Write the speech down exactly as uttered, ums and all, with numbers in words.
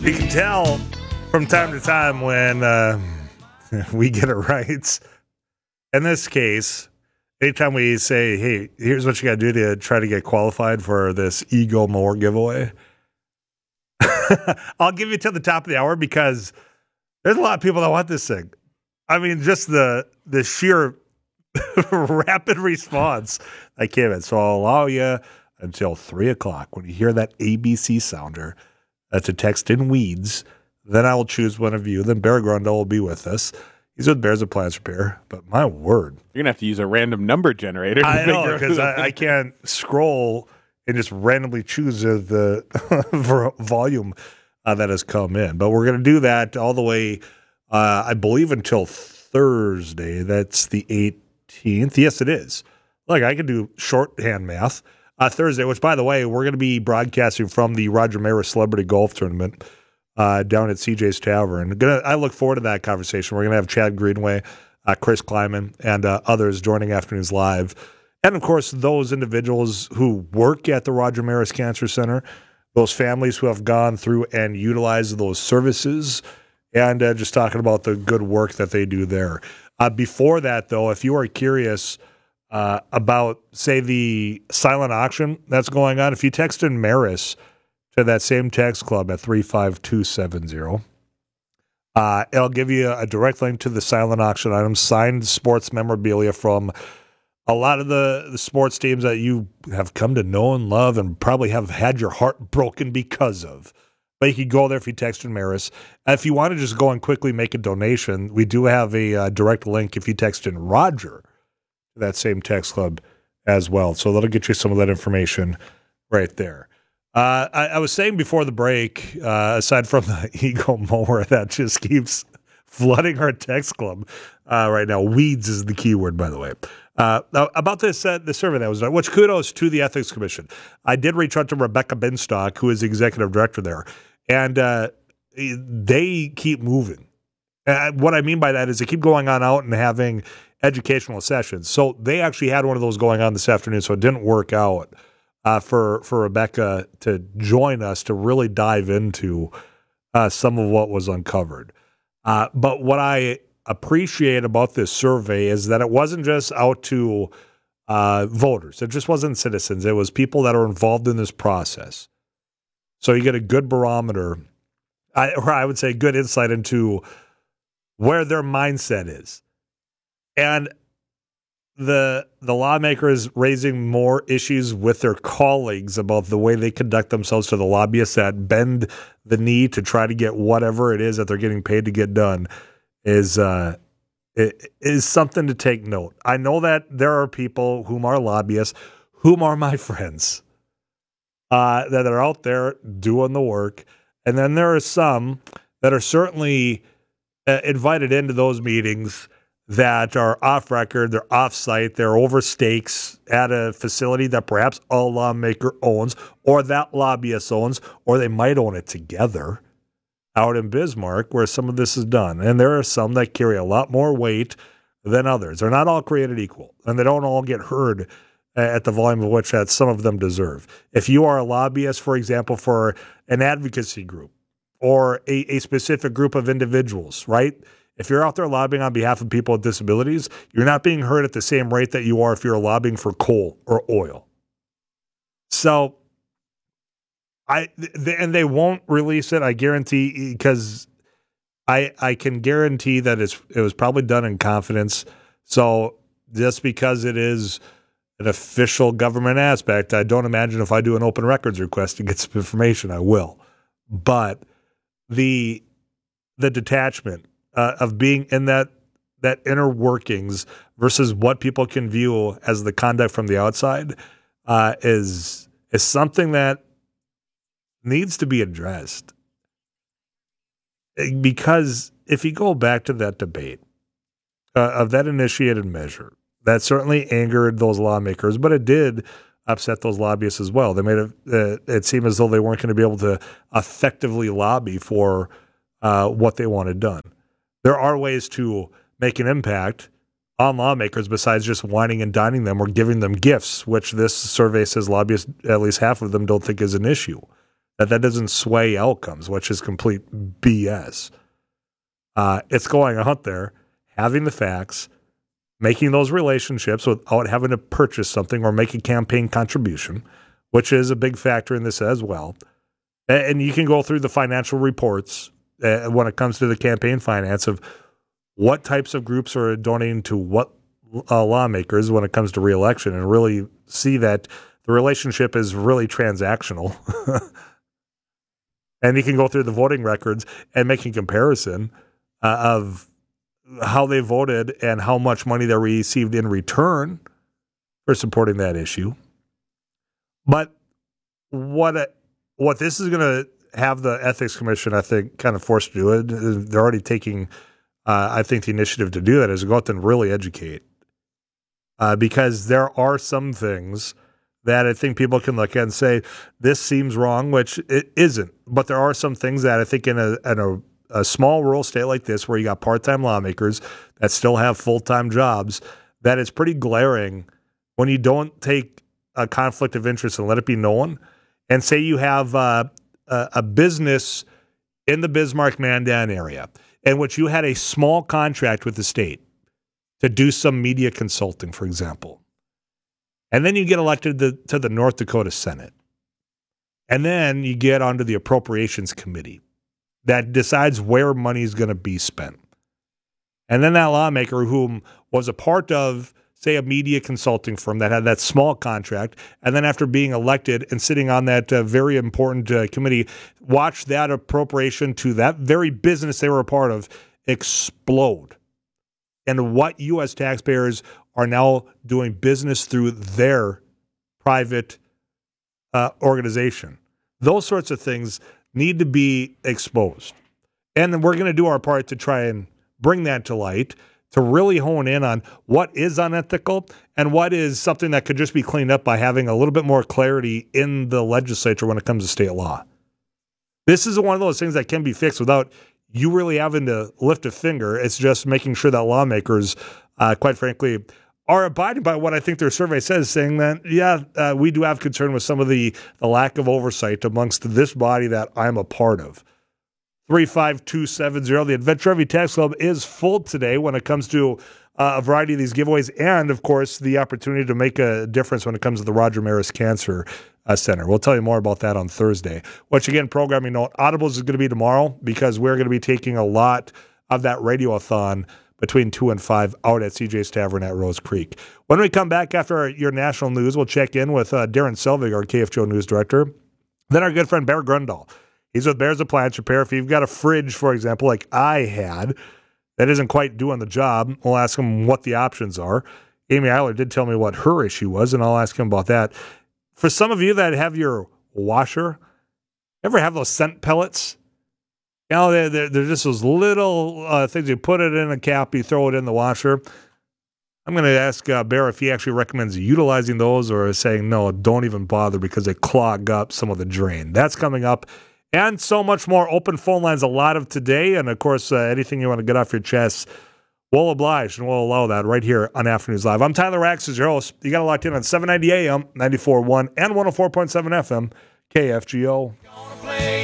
You can tell from time to time when uh, we get it right. In this case, anytime we say, hey, here's what you got to do to try to get qualified for this Ego Mower giveaway, I'll give you till the top of the hour because there's a lot of people that want this thing. I mean, just the the sheer rapid response I came in. So I'll allow you until three o'clock. When you hear that A B C sounder, that's a text in weeds. Then I will choose one of you. Then Bear Grundle will be with us. He's with Bears Appliance Repair. But my word. You're going to have to use a random number generator. To I know, because I, I can't scroll and just randomly choose the volume uh, that has come in. But we're going to do that all the way, uh, I believe, until Thursday. That's the eighteenth. Yes, it is. Look, I can do shorthand math. Uh, Thursday, which, by the way, we're going to be broadcasting from the Roger Maris Celebrity Golf Tournament uh, down at C J's Tavern. Gonna, I look forward to that conversation. We're going to have Chad Greenway, uh, Chris Kleiman, and uh, others joining Afternoons Live. And, of course, those individuals who work at the Roger Maris Cancer Center, those families who have gone through and utilized those services, and uh, just talking about the good work that they do there. Uh, before that, though, if you are curious Uh, about, say, the silent auction that's going on, if you text in Maris to that same text club at three five two seven zero, uh, it'll give you a direct link to the silent auction items, signed sports memorabilia from a lot of the, the sports teams that you have come to know and love and probably have had your heart broken because of. But you can go there if you text in Maris. Uh, if you want to just go and quickly make a donation, we do have a uh, direct link if you text in Roger, that same text club as well. So that'll get you some of that information right there. Uh, I, I was saying before the break, uh, aside from the Ego Mower that just keeps flooding our text club uh, right now, weeds is the key word, by the way. Uh, about this uh, the survey that was done, which kudos to the Ethics Commission. I did reach out to Rebecca Binstock, who is the executive director there, and uh, they keep moving. Uh, what I mean by that is they keep going on out and having educational sessions. So they actually had one of those going on this afternoon, so it didn't work out uh, for, for Rebecca to join us to really dive into uh, some of what was uncovered. Uh, but what I appreciate about this survey is that it wasn't just out to uh, voters. It just wasn't citizens. It was people that are involved in this process. So you get a good barometer, I, or I would say good insight into where their mindset is. And the the lawmakers raising more issues with their colleagues about the way they conduct themselves to the lobbyists that bend the knee to try to get whatever it is that they're getting paid to get done is uh, it, is something to take note. I know that there are people whom are lobbyists, whom are my friends, uh, that are out there doing the work. And then there are some that are certainly uh, invited into those meetings that are off record, they're off site, they're over stakes at a facility that perhaps a lawmaker owns, or that lobbyist owns, or they might own it together out in Bismarck where some of this is done. And there are some that carry a lot more weight than others. They're not all created equal, and they don't all get heard at the volume of which that some of them deserve. If you are a lobbyist, for example, for an advocacy group or a, a specific group of individuals, right? If you're out there lobbying on behalf of people with disabilities, you're not being heard at the same rate that you are if you're lobbying for coal or oil. So, I th- and they won't release it, I guarantee, because I I can guarantee that it's it was probably done in confidence. So just because it is an official government aspect, I don't imagine if I do an open records request to get some information, I will. But the the detachment Uh, of being in that that inner workings versus what people can view as the conduct from the outside uh, is is something that needs to be addressed. Because if you go back to that debate uh, of that initiated measure, that certainly angered those lawmakers, but it did upset those lobbyists as well. They made it, uh, it seem as though they weren't going to be able to effectively lobby for uh, what they wanted done. There are ways to make an impact on lawmakers besides just whining and dining them or giving them gifts, which this survey says lobbyists, at least half of them, don't think is an issue. that that doesn't sway outcomes, which is complete B S. Uh, it's going out there, having the facts, making those relationships without having to purchase something or make a campaign contribution, which is a big factor in this as well. And you can go through the financial reports uh, when it comes to the campaign finance of what types of groups are donating to what uh, lawmakers when it comes to reelection, and really see that the relationship is really transactional. And you can go through the voting records and make a comparison uh, of how they voted and how much money they received in return for supporting that issue. But what a, what this is going to have the Ethics Commission, I think, kind of forced to do it. They're already taking, uh, I think, the initiative to do that is go out and really educate. Uh, because there are some things that I think people can look at and say, this seems wrong, which it isn't. But there are some things that I think in a, in a, a small rural state like this, where you got part-time lawmakers that still have full-time jobs, that it's pretty glaring when you don't take a conflict of interest and let it be known. And say you have uh, a, a business in the Bismarck-Mandan area in which you had a small contract with the state to do some media consulting, for example. And then you get elected to, to the North Dakota Senate. And then you get onto the Appropriations Committee that decides where money is going to be spent. And then that lawmaker, whom was a part of, say, a media consulting firm that had that small contract, and then after being elected and sitting on that uh, very important uh, committee, watched that appropriation to that very business they were a part of explode. And what U S taxpayers are now doing business through their private uh, organization. Those sorts of things need to be exposed. And we're going to do our part to try and bring that to light, to really hone in on what is unethical and what is something that could just be cleaned up by having a little bit more clarity in the legislature when it comes to state law. This is one of those things that can be fixed without you really having to lift a finger. It's just making sure that lawmakers, uh, quite frankly, are abiding by what I think their survey says, saying that, yeah, uh, we do have concern with some of the, the lack of oversight amongst this body that I'm a part of. three five two seven zero. The Adventure Heavy Tax Club is full today when it comes to uh, a variety of these giveaways and, of course, the opportunity to make a difference when it comes to the Roger Maris Cancer uh, Center. We'll tell you more about that on Thursday. Which, again, programming note, Audibles is going to be tomorrow because we're going to be taking a lot of that radiothon between two and five out at C J's Tavern at Rose Creek. When we come back after our, your national news, we'll check in with uh, Darren Selvig, our K F G O News Director. Then our good friend Bear Grundall. He's with Bears Appliance Repair. If you've got a fridge, for example, like I had, that isn't quite doing the job, we'll ask him what the options are. Amy Eiler did tell me what her issue was, and I'll ask him about that. For some of you that have your washer, ever have those scent pellets? You know, they're, they're, they're just those little uh, things. You put it in a cap, you throw it in the washer. I'm going to ask uh, Bear if he actually recommends utilizing those or saying, no, don't even bother because they clog up some of the drain. That's coming up. And so much more. Open phone lines a lot of today. And, of course, uh, anything you want to get off your chest, we'll oblige and we'll allow that right here on Afternoons Live. I'm Tyler Rax, as your host. You got it locked in on seven ninety A M, ninety-four point one, and one oh four point seven F M, K F G O.